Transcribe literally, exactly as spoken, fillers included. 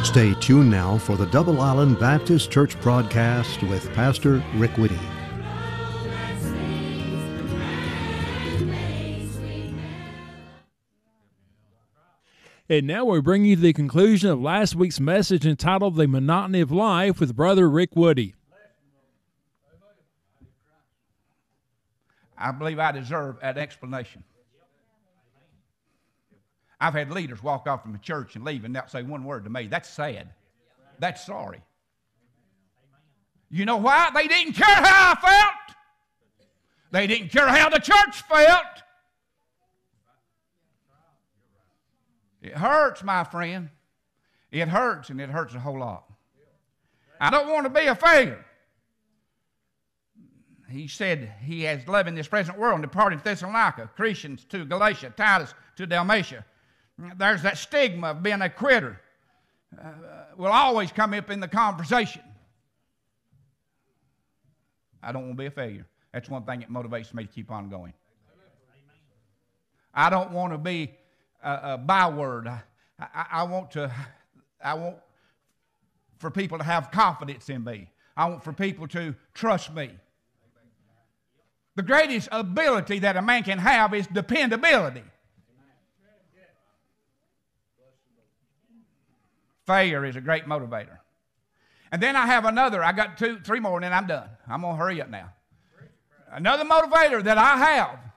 Stay tuned now for the Double Island Baptist Church broadcast with Pastor Rick Whitty. And now we bring you to the conclusion of last week's message entitled The Monotony of Life with Brother Rick Whitty. I believe I deserve an explanation. I've had leaders walk off from the church and leave and not say one word to me. That's sad. That's sorry. You know why? They didn't care how I felt. They didn't care how the church felt. It hurts, my friend. It hurts, and it hurts a whole lot. I don't want to be a failure. He said he has loved in this present world and departed to Thessalonica, Cretans to Galatia, Titus to Dalmatia. There's that stigma of being a quitter. Uh, will always come up in the conversation. I don't want to be a failure. That's one thing that motivates me to keep on going. I don't want to be a, a byword. I, I, I want to. I want for people to have confidence in me. I want for people to trust me. The greatest ability that a man can have is dependability. Failure is a great motivator. And then I have another. I got two, three more, and then I'm done. I'm going to hurry up now. Another motivator that I have